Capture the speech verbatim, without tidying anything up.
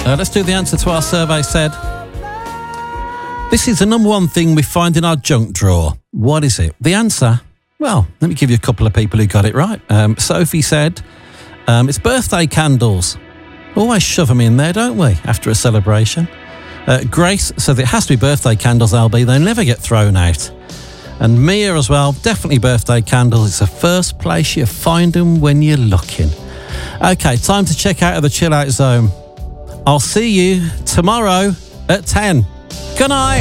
Uh, let's do the answer to our survey said. This is the number one thing we find in our junk drawer. What is it? The answer? Well, let me give you a couple of people who got it right. Um, Sophie said, um, it's birthday candles. Always shove them in there, don't we, after a celebration? Uh, Grace says it has to be birthday candles, L B. They never get thrown out. And Mia as well, definitely birthday candles. It's the first place you find them when you're looking. Okay, time to check out of the chill out zone. I'll see you tomorrow at ten. Good night.